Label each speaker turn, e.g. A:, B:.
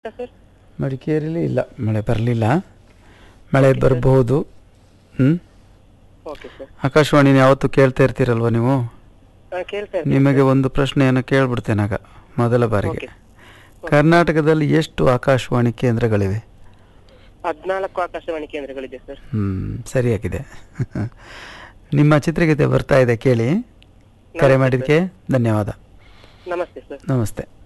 A: Sir.
B: ಮಡಿಕೇರಿಲಿ ಇಲ್ಲ, ಮಳೆ ಬರಲಿಲ್ಲ. ಮಳೆ
A: ಓಕೆ ಸರ್.
B: ಬರಬಹುದು.
A: Okay sir.
B: ಆಕಾಶವಾಣಿನ ಯಾವತ್ತೂ ಕೇಳ್ತಾ ಇರ್ತೀರಲ್ವ ನೀವು?
A: ಕೇಳ್ತಾ ಇರ್ತೀನಿ
B: ನಿಮಗೆ
A: ಸರ್.
B: ಒಂದು ಪ್ರಶ್ನೆಯನ್ನು ಕೇಳ್ಬಿಡ್ತೇನಾಗ ಮೊದಲ ಬಾರಿಗೆ.
A: ಓಕೆ. ಓಕೆ.
B: ಕರ್ನಾಟಕದಲ್ಲಿ ಎಷ್ಟು ಆಕಾಶವಾಣಿ ಕೇಂದ್ರಗಳಿವೆ?
A: 14 ಆಕಾಶವಾಣಿ ಕೇಂದ್ರಗಳಿದೆ ಸರ್.
B: ಸರಿಯಾಗಿದೆ. ನಿಮ್ಮ ಚಿತ್ರಗೀತೆ ಬರ್ತಾ ಇದೆ, ಕೇಳಿ. ಕರೆ
A: ನಮಸ್ತೆ
B: ಮಾಡಿದ್ದಕ್ಕೆ ಧನ್ಯವಾದ.
A: ನಮಸ್ತೆ ಸರ್.
B: ನಮಸ್ತೆ.